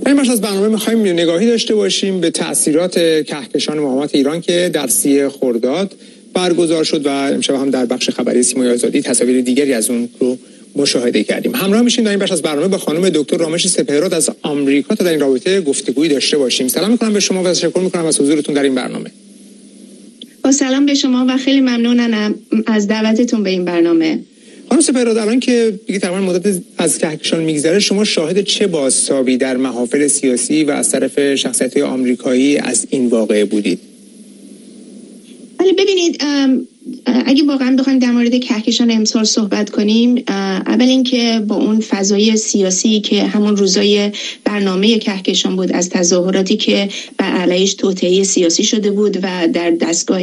این بخش از برنامه می‌خوایم نگاهی داشته باشیم به تأثیرات کهکشان مقاومت ایران که در 30 خرداد برگزار شد و امشب هم در بخش خبری سیمای آزادی تصاویر دیگری از اون رو مشاهده کردیم. همراه میشیم در این بخش از برنامه با خانم دکتر رامش سپهراد از آمریکا تا در این رابطه گفتگویی داشته باشیم. سلام می‌کنم به شما و تشکر می‌کنم از حضورتون در این برنامه. با سلام به شما و خیلی ممنونم از دعوتتون به این برنامه. خانم سپهراد، الان که دیگه تقریبا مدت از کهکشان میگذره، شما شاهد چه بازتابی در محافل سیاسی و از طرف شخصیت‌های آمریکایی از این واقعه بودید؟ ولی ببینید، اگه واقعا بخوایم در مورد کهکشان امسال صحبت کنیم، اول اینکه با اون فضای سیاسی که همون روزای برنامه کهکشان بود، از تظاهراتی که بر علیهش توطئه سیاسی شده بود و در دستگاه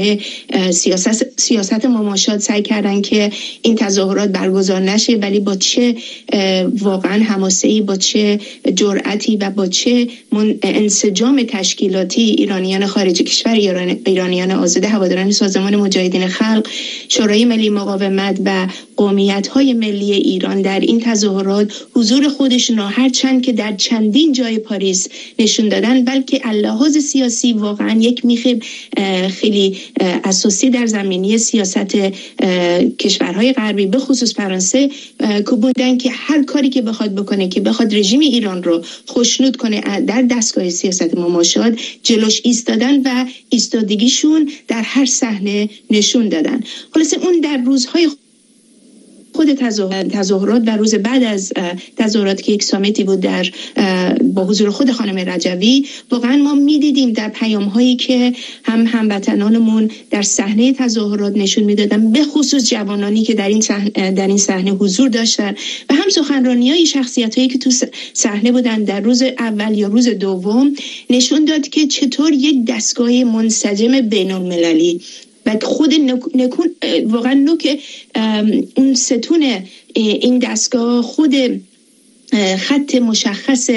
سیاست مماشات سعی کردن که این تظاهرات برگزار نشه، ولی با چه واقعا حماسه‌ای، با چه جرأتی و با چه انسجام تشکیلاتی ایرانیان خارج کشور، ایرانیان آزاده، هواداران سازمان مجاهدین خلق، شورای ملی مقاومت و قومیت‌های ملی ایران در این تظاهرات حضور خودشون را هرچند که در چندین جای پاریس نشون دادن، بلکه لحاظ سیاسی واقعا یک میخ خیلی اساسی در زمینه سیاست کشورهای غربی به خصوص فرانسه بودن که هر کاری که بخواد بکنه که بخواد رژیم ایران رو خوشنود کنه در دستگاه سیاست مماشات جلوش ایستادن و ایستادگیشون در هر صحنه نشون دادن. خلاصه اون در روزهای خود تظاهرات و روز بعد از تظاهرات که یک سامیتی بود در با حضور خود خانم رجوی، واقعا ما میدیدیم در پیام‌هایی که هموطنانمون در صحنه تظاهرات نشون میدادن، به خصوص جوانانی که در این صحنه حضور داشتن و هم سخنرانی‌های شخصیتایی که تو صحنه بودن در روز اول یا روز دوم، نشون داد که چطور یک دستگاه منسجم بین‌المللی و خود واقعا نوک اون ستون این دستگاه خود خط مشخص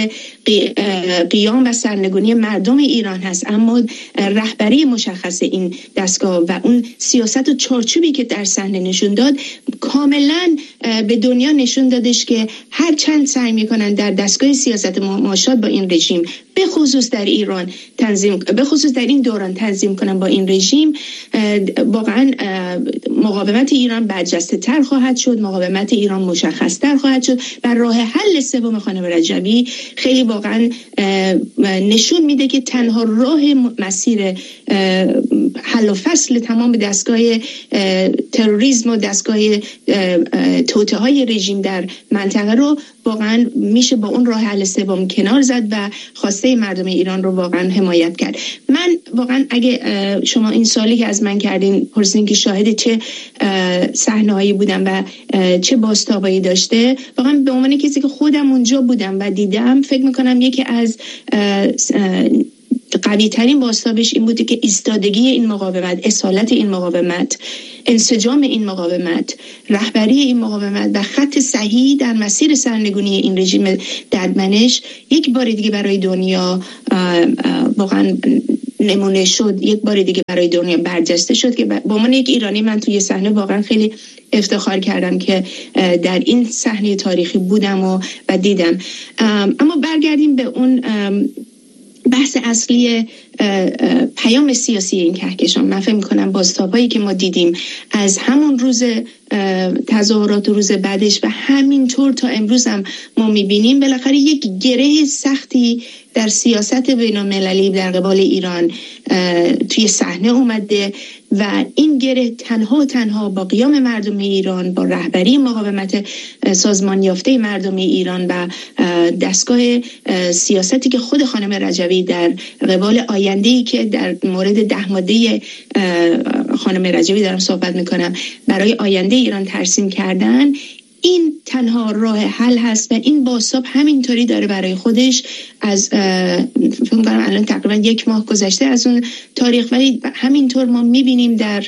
قیام و سرنگونی مردم ایران هست، اما رهبری مشخص این دستگاه و اون سیاست و چارچوبی که در صحنه نشون داد کاملا به دنیا نشون دادش که هر چند سعی میکنن در دستگاه سیاست مماشات با این رژیم به خصوص در ایران به خصوص در این دوران تنظیم کنن با این رژیم، واقعا مقاومت ایران برجسته تر خواهد شد، مقاومت ایران مشخص تر خواهد شد و راه حل سوم خانم رجوی خیلی واقعا نشون میده که تنها راه مسیر حل و فصل تمام دستگاه تروریسم و دستگاه توطئه‌های رژیم در منطقه رو واقعا میشه با اون راه حل سوم کنار زد و خواسته مردم ایران رو واقعا حمایت کرد. من واقعا اگه شما این سوالی که از من کردین پرسیدین که شاهد چه صحنه‌هایی بودم و چه بازتابایی داشته، واقعا به عنوان کسی که خودم اونجا بودم و دیدم، فکر میکنم یکی از قوی ترین بازتابش این بوده که ایستادگی این مقاومت، اصالت این مقاومت، انسجام این مقاومت، رهبری این مقاومت و خط صحیح در مسیر سرنگونی این رژیم ددمنش یک بار دیگه برای دنیا واقعا نمونه شد، یک بار دیگه برای دنیا برجسته شد که به عنوان یک ایرانی من توی صحنه واقعا خیلی افتخار کردم که در این صحنه تاریخی بودم و دیدم. اما برگردیم به اون بحث اصلی پیام سیاسی این کهکشان. من فکر می‌کنم بازتابایی که ما دیدیم از همون روز تظاهرات و روز بعدش و همینطور تا امروز هم ما می‌بینیم بالاخره یک گره سختی در سیاست بین‌المللی در قبال ایران توی صحنه اومده و این گره تنها با قیام مردم ایران، با رهبری مقاومت سازمان یافته مردم ایران و دستگاه سیاستی که خود خانم رجوی در قبال آینده‌ای که در مورد 10 ماده خانم رجوی دارم صحبت میکنم برای آینده ایران ترسیم کردن، این تنها راه حل هست و این بازتاب همینطوری داره برای خودش. از فکر کنم الان تقریبا 1 ماه گذشته از اون تاریخ، ولی همینطور ما میبینیم در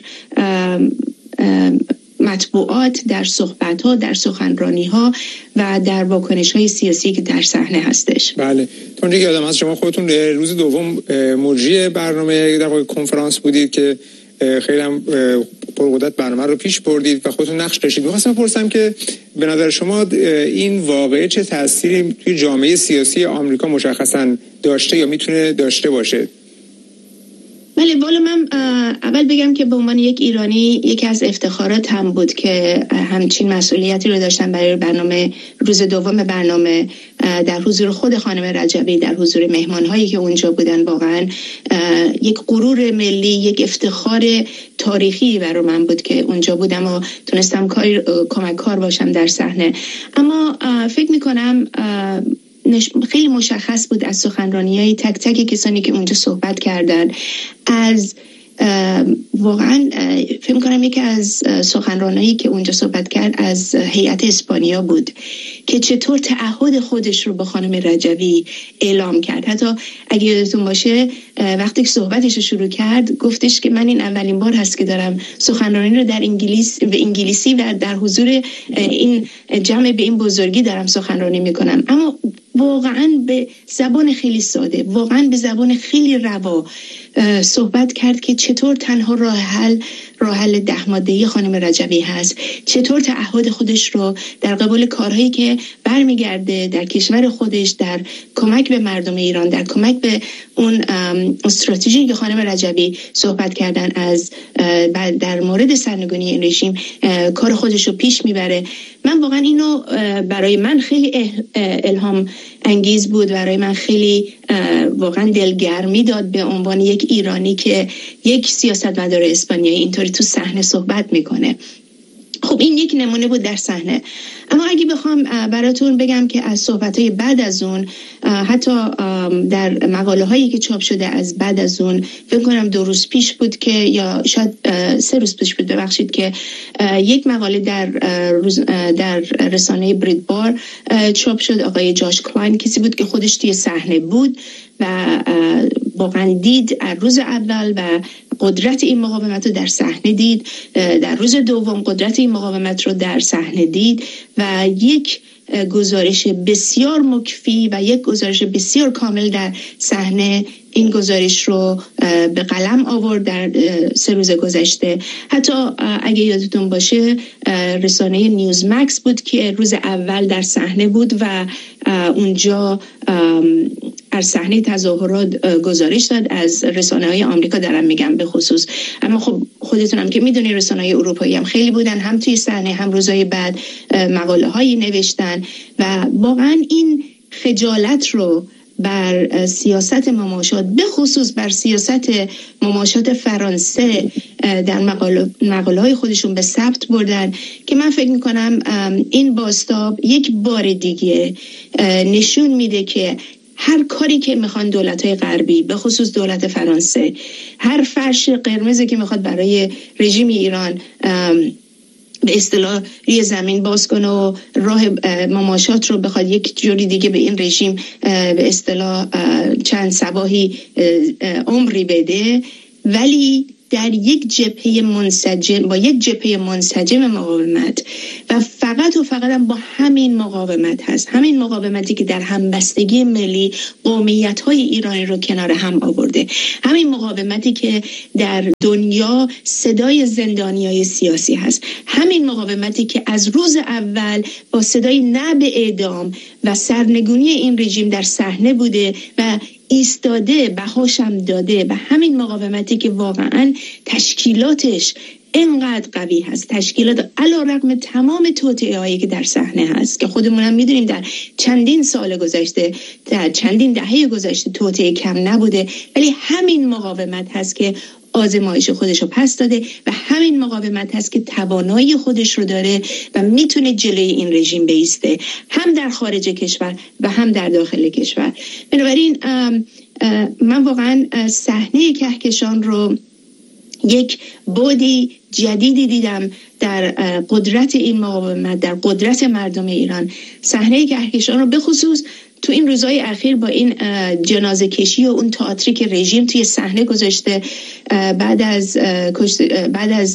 مطبوعات، در صحبت‌ها، در سخنرانی‌ها و در واکنش‌های سیاسی که در صحنه هستش. بله، تا اونجایی که یادم هست شما خودتون روز دوم مجری برنامه در واقع کنفرانس بودید که خیلی هم پرقدرت برنامه رو پیش بردید و خودتون نقش داشتید. می‌خواستم بپرسم که به نظر شما این واقعه چه تأثیری توی جامعه سیاسی آمریکا مشخصاً داشته یا میتونه داشته باشه؟ بله، والا من اول بگم که به عنوان یک ایرانی یکی از افتخارات هم بود که همچین مسئولیتی رو داشتم برای برنامه روز دوم برنامه در حضور خود خانم رجبی، در حضور مهمان‌هایی که اونجا بودن. واقعا یک غرور ملی، یک افتخار تاریخی برای من بود که اونجا بودم و تونستم کمک کار باشم در صحنه. اما فکر می‌کنم خیلی مشخص بود از سخنرانی‌های تک تک کسانی که اونجا صحبت کردن، از واقعا فکر می‌کنم یکی از سخنرانایی که اونجا صحبت کرد از هیئت اسپانیا بود که چطور تعهد خودش رو با خانم رجبی اعلام کرد. حتی اگه یادتون باشه وقتی که صحبتش رو شروع کرد گفتش که من این اولین بار هست که دارم سخنرانی رو در انگلیسی و در حضور این جمع به این بزرگی دارم سخنرانی میکنم. اما واقعا به زبان خیلی ساده، واقعا به زبان خیلی روا صحبت کرد که چطور تنها راه حل 10 ماده‌ای خانم رجبی هست، چطور تعهد خودش رو در قبال کارهایی که برمیگرده در کشور خودش، در کمک به مردم ایران، در کمک به اون استراتژی که خانم رجبی صحبت کردن از در مورد سرنگونی این رژیم کار خودش رو پیش میبره. من واقعا اینو برای من خیلی الهام انگیز بود، برای من خیلی واقعا دلگرمی داد به عنوان یک ایرانی که یک سیاستمدار اسپانیایی اینطوری تو صحنه صحبت میکنه. خب این یک نمونه بود در صحنه. اما اگه بخوام براتون بگم که از صحبت‌های بعد از اون، حتی در مقاله هایی که چاپ شده از بعد از اون، فکر کنم 2 روز پیش بود که یا شاید 3 روز پیش بود، ببخشید، که یک مقاله در رسانه بریدبار چاپ شد. آقای جاش کلاین کسی بود که خودش توی صحنه بود و واقعا دید از روز اول و قدرت این مقاومت رو در صحنه دید، در روز دوم قدرت این مقاومت رو در صحنه دید و یک گزارش بسیار مکفی و یک گزارش بسیار کامل در صحنه این گزارش رو به قلم آورد در 3 روز گذشته. حتی اگه یادتون باشه رسانه نیوز مکس بود که روز اول در صحنه بود و اونجا از صحنه تظاهرات گزارش داد، از رسانه‌های آمریکا دارم میگم به خصوص. اما خب خودتونم که میدونی رسانه‌های اروپایی هم خیلی بودن، هم توی صحنه هم روزهای بعد مقاله‌هایی نوشتن و واقعا این خجالت رو بر سیاست مماشات، به خصوص بر سیاست مماشات فرانسه در مقاله‌های خودشون به ثبت بردن که من فکر میکنم این بازتاب یک بار دیگه نشون میده که هر کاری که میخوان دولت‌های غربی، به خصوص دولت فرانسه، هر فرش قرمزی که میخواد برای رژیم ایران به اصطلاح روی زمین باز کنه و راه مماشات رو بخواد یک جوری دیگه به این رژیم به اصطلاح چند صباحی عمری بده، ولی در یک جبهه منسجم، با یک جبهه منسجم مقاومت و فقط هم با همین مقاومت هست، همین مقاومتی که در همبستگی ملی قومیت‌های ایرانی رو کنار هم آورده، همین مقاومتی که در دنیا صدای زندانیای سیاسی هست، همین مقاومتی که از روز اول با صدای نه به اعدام و سرنگونی این رژیم در صحنه بوده و ایستاده، بهاشم داده، و همین مقاومتی که واقعا تشکیلاتش اینقدر قوی هست، تشکیلات علیرغم تمام توطئه‌هایی که در صحنه هست که خودمون هم میدونیم در چندین سال گذشته، در چندین دهه گذشته توطئه کم نبوده، ولی همین مقاومت هست که آزمایش خودش رو پس داده و همین مقاومت هست که توانایی خودش رو داره و میتونه جلوی این رژیم بایسته، هم در خارج کشور و هم در داخل کشور. بنابراین من واقعا صحنه کهکشان رو یک بعدی جدیدی دیدم در قدرت این مقاومت، در قدرت مردم ایران. صحنه کهکشان رو به خصوص تو این روزهای اخیر با این جنازه کشی و اون تئاتری که رژیم توی صحنه گذاشته بعد از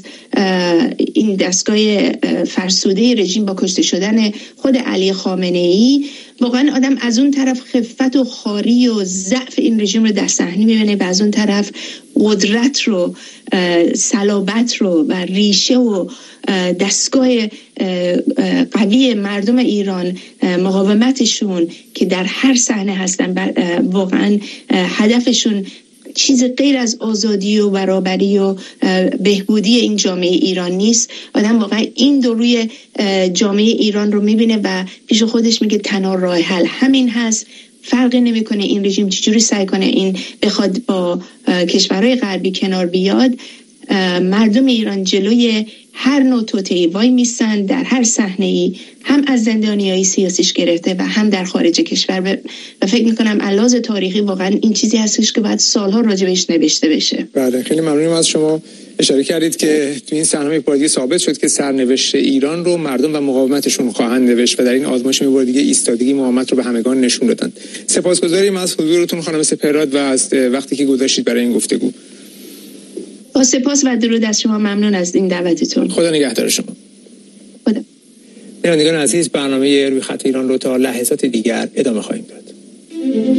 این دستگاه فرسوده رژیم با کشته شدن خود علی خامنه‌ای، واقعا آدم از اون طرف خفت و خواری و ضعف این رژیم رو در صحنه میبینه و از اون طرف قدرت رو، صلابت رو و ریشه و دستگاه قوی مردم ایران، مقاومتشون که در هر صحنه هستن، واقعا هدفشون چیز غیر از آزادی و برابری و بهبودی این جامعه ایران نیست. آدم واقعا این دو روی جامعه ایران رو میبینه و پیش خودش میگه تنها راه حل همین هست. فرقی نمیکنه این رژیم چجوری سعی کنه این بخواد با کشورهای غربی کنار بیاد. مردم ایران جلوی هر نوع توطئه‌ای وای میستن در هر صحنه‌ای، هم از زندانیای سیاسیش گرفته و هم در خارج کشور. و فکر میکنم علاوه تاریخی واقعا این چیزی هستش که باید سالها راجبش نوشته بشه. بله، خیلی ممنونم از شما. اشاره کردید که تو این صحنه یک بار دیگه ثابت شد که سرنوشت ایران رو مردم و مقاومتشون خواهند نوشت و در این آزمایش یک بار دیگه ایستادگی مقاومت رو به همگان نشون دادن. سپاسگزاریم از حضورتون خانم سپهراد و از وقتی که گذاشتید برای این گفتگو. با سپاس و درود از شما، ممنون از این دعوتتون. خدا نگهدار شما. خدا. بینندگان عزیز، برنامه روی خط ایران رو تا لحظات دیگر ادامه خواهیم داد.